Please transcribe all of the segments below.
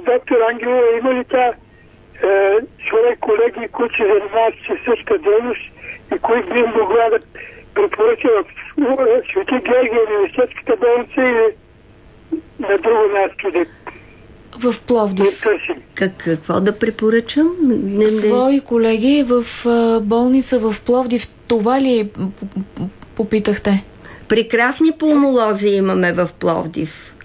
доктор Ангелова, има ли тя човек, колеги, които се занимават с същата дейност и които би могла да препоръча в Свети Георгия университетската болница или на друго място? В Пловдив. Какво да препоръчам? Свои колеги в болница в Пловдив. Това ли попитахте? Прекрасни пулмолози имаме в Пловдив.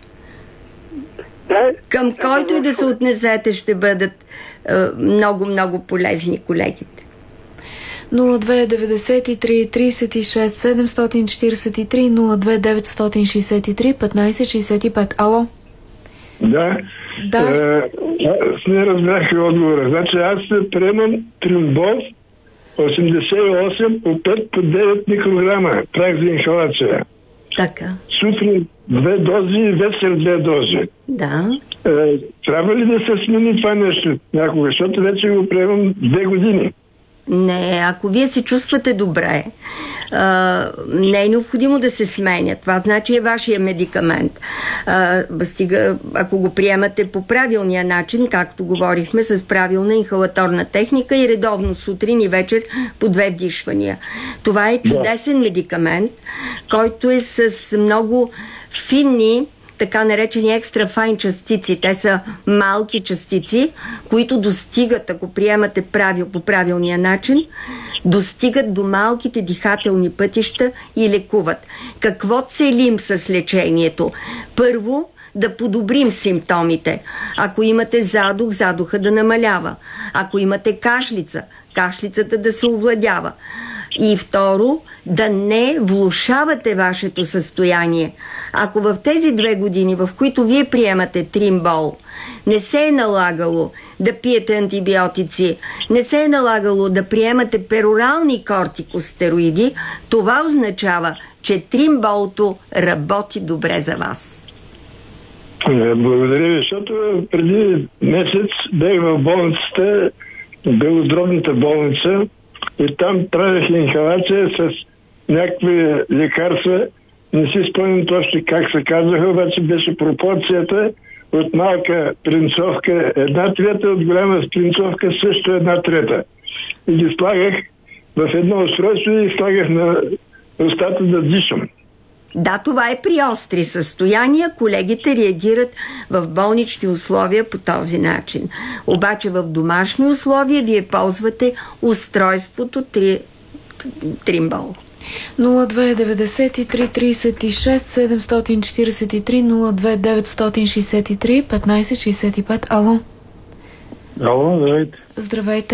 Към който и да се отнесете, ще бъдат много полезни колегите. 0293 36 743 02 963 1565. Ало? Да. Аз не разбрах отговора. Значи аз приемам Тримбол 88 по 5 по 9 микрограма прах за инхалация. Така. Сутрин 2 дози и вечер 2 дози. Да. Трябва ли да се смени това нещо някога, защото вече го приемам 2 години? Не, ако вие се чувствате добре, не е необходимо да се сменя. Това значи е вашия медикамент. Стига, ако го приемате по правилния начин, както говорихме, с правилна инхалаторна техника и редовно сутрин и вечер по 2 вдишвания. Това е чудесен медикамент, който е с много финни, така наречени екстра файн частици. Те са малки частици, които достигат, ако приемате по правилния начин, достигат до малките дихателни пътища и лекуват. Какво целим с лечението? Първо, да подобрим симптомите. Ако имате задух, задуха да намалява. Ако имате кашлица, кашлицата да се овладява. И второ, да не влошавате вашето състояние. Ако в тези 2 години, в които вие приемате Тримбол, не се е налагало да пиете антибиотици, не се е налагало да приемате перорални кортикостероиди, това означава, че Тримболто работи добре за вас. Благодаря ви, защото преди месец бях в болницата, белодробната болница, и там правих инхалация с някакви лекарства. Не си спомням точно как се казаха, обаче беше пропорцията от малка принцовка 1/3, от голяма принцовка също 1/3. И ги слагах в едно устройство и слагах на устата да дишам. Да, това е при остри състояния. Колегите реагират в болнични условия по този начин. Обаче в домашни условия вие ползвате устройството Тримбол. 0293 36 743 02 963 1565. Ало? Ало, здравейте. Здравейте.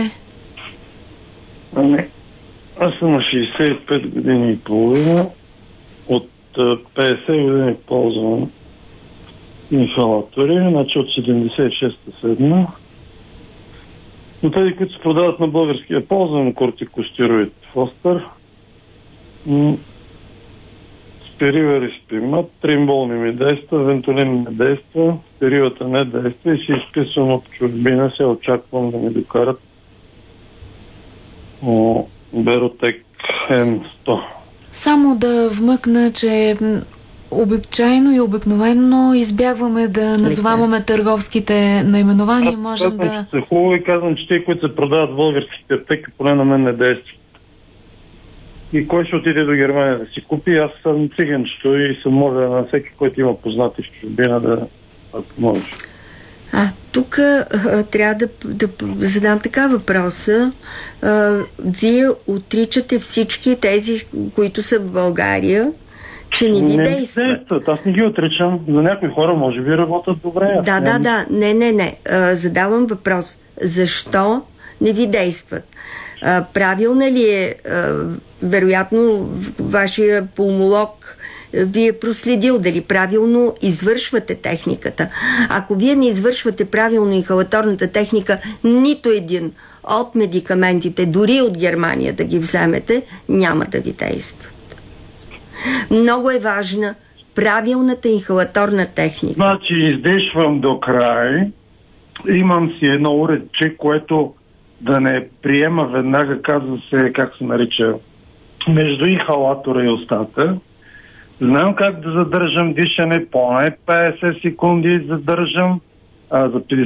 Аз съм на 65 години и половина. От 50 години ползвам инхалатори, значи от 76-та седна. Но тези, които се продават на българския, ползвам кортикостероид Фостер, Спирива Респимат, Тримбол не ми действа, Вентолин не действа, Спиривата не действа и си изписвам от чужбина, се очаквам да ми докарат Беротек Н100. Само да вмъкна, че обичайно и обикновено избягваме да назоваваме търговските наименования. Можем да... Хубаво и казвам, че те, които се продават в българските аптеки, поне на мен не действат. И кой ще отиде до Германия да си купи? Аз съм циганчето и съм моля на всеки, който има познати в чужбина да помогне. Тук трябва да задам така въпроса. Вие отричате всички тези, които са в България, че не ви действат. Аз не ги отричам. За някои хора може би работят добре. Да. Не. Задавам въпрос. Защо не ви действат? Правилна ли е, вероятно, вашия пулмолог ви е проследил дали правилно извършвате техниката. Ако вие не извършвате правилно инхалаторната техника, нито един от медикаментите, дори от Германия да ги вземете, няма да ви действат. Много е важна правилната инхалаторна техника. Значи издишвам до край, имам си едно уредче, което да не приема веднага, казва се, как се нарича, между инхалатора и устата. Знам как да задържам дишане, поне 50 секунди задържам, за